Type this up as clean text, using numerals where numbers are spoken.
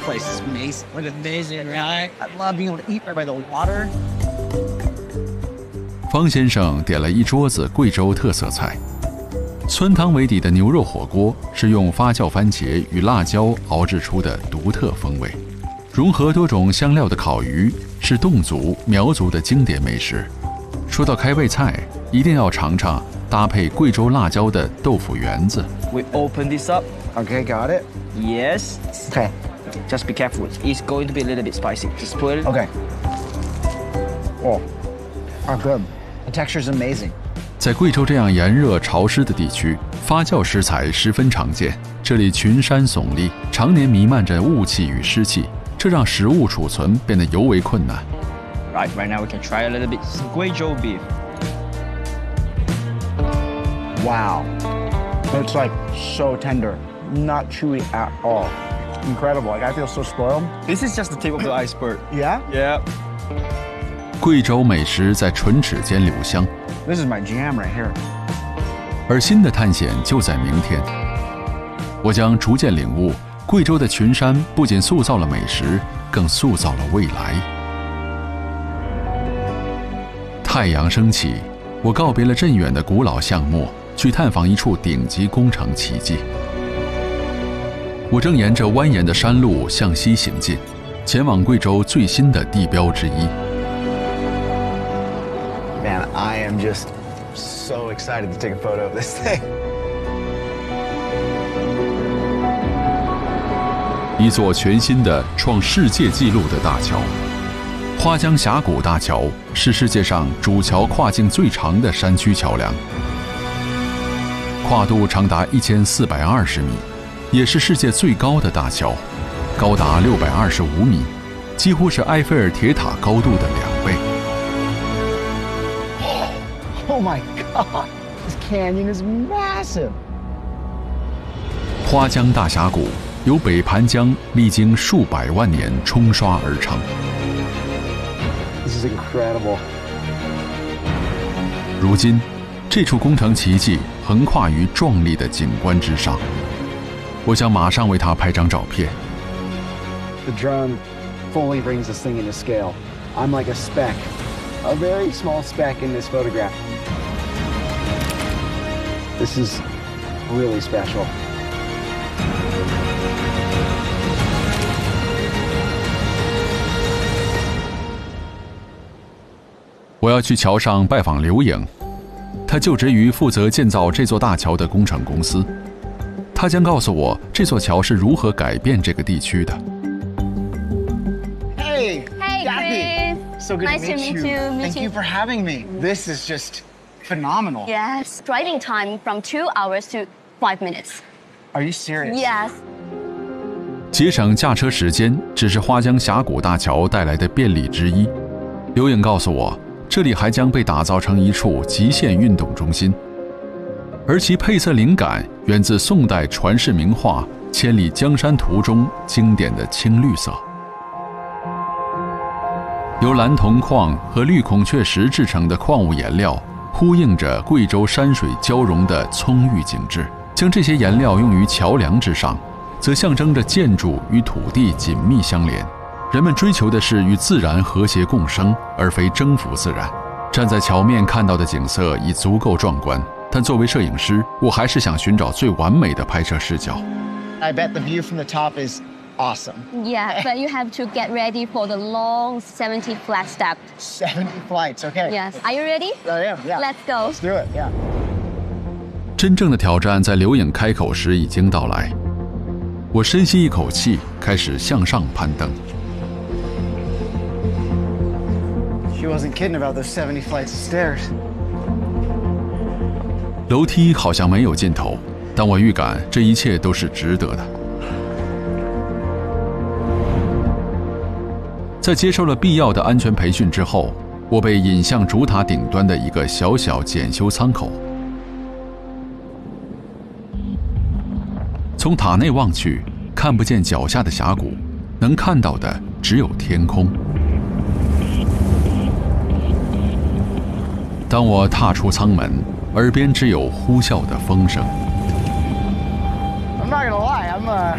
place is amazing. Look amazing, right? I love being able to eat right by the water. 方先生点了一桌子贵州特色菜，酸汤为底的牛肉火锅是用发酵番茄与辣椒熬制出的独特风味，融合多种香料的烤鱼是侗族、苗族的经典美食。说到开胃菜，一定要尝尝搭配贵州辣椒的豆腐圆子。 We open this up. Okay, got it. Yes. Okay. Just be careful. It's going to be a little bit spicy. Just put it. Okay. Oh, good. The texture is amazing. 在贵州这样炎热潮湿的地区，发酵食材十分常见。这里群山耸立，常年弥漫着雾气与湿气，这让食物储存变得尤为困难。 Right now we can try a little bit Guizhou beef. Wow. It's like so tender, not chewy at all. Incredible. Like I feel so spoiled. This is just the tip of the iceberg. Yeah? Yeah. 贵州美食在唇齿间留香， This is my jam right here. 而新的探险就在明天。我将逐渐领悟，贵州的群山不仅塑造了美食，更塑造了未来。太阳升起，我告别了镇远的古老巷陌，去探访一处顶级工程奇迹。我正沿着蜿蜒的山路向西行进，前往贵州最新的地标之一。 Man, I am just so excited to take a photo of this thing. 一座全新的创世界纪录的大桥——花江峡谷大桥，是世界上主桥跨境最长的山区桥梁，跨度长达1420米，也是世界最高的大桥，高达625米，几乎是埃菲尔铁塔高度的2倍。 Oh my God, this canyon is massive. 花江大峡谷由北盘江历经数百万年冲刷而成。 This is incredible. 如今，这处工程奇迹横跨于壮丽的景观之上。我想马上为它拍张照片。 The drone fully brings this thing into scale. I'm like a speck, a very small speck in this photograph. This is really special. 我要去桥上拜访刘颖，他就职于负责建造这座大桥的工程公司。他将告诉我这座桥是如何改变这个地区的。 Hey, Hey, Kathy. Chris. So good Nice to meet to meet you. you. Thank you for having me. This is just phenomenal. Yes, driving time from 2 hours to 5 minutes. Are you serious? Yes. 节省驾车时间只是花江峡谷大桥带来的便利之一。刘颖告诉我，这里还将被打造成一处极限运动中心，而其配色灵感源自宋代传世名画《千里江山图》中经典的青绿色。由蓝铜矿和绿孔雀石制成的矿物颜料，呼应着贵州山水交融的葱郁景致。将这些颜料用于桥梁之上，则象征着建筑与土地紧密相连。人们追求的是与自然和谐共生，而非征服自然。站在桥面看到的景色已足够壮观，但作为摄影师，我还是想寻找最完美的拍摄视角。 I bet the view from the top is awesome. Yeah, but you have to get ready for the long 70 flat step. 70 flights, okay. Yes. Are you ready? I am, yeah. Let's go. Let's do it, yeah. 真正的挑战在刘颖开口时已经到来。我深吸一口气，开始向上攀登。 She wasn't kidding about those 70 flights of stairs. 楼梯好像没有尽头，但我预感这一切都是值得的。在接受了必要的安全培训之后，我被引向主塔顶端的一个小小检修舱口。从塔内望去，看不见脚下的峡谷，能看到的只有天空。当我踏出舱门，耳边只有呼啸的风声。 I'm not gonna lie,